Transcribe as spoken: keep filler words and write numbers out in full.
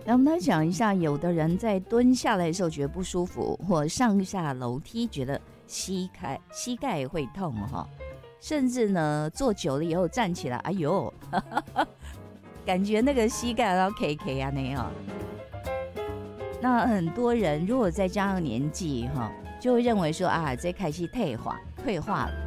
那我们来讲一下，有的人在蹲下来的时候觉得不舒服，或上下楼梯觉得膝盖膝盖会痛哈，甚至呢坐久了以后站起来，哎呦，感觉那个膝盖要 K K 啊那样。那很多人如果再加上年纪哈，就会认为说啊，这开始退化退化了。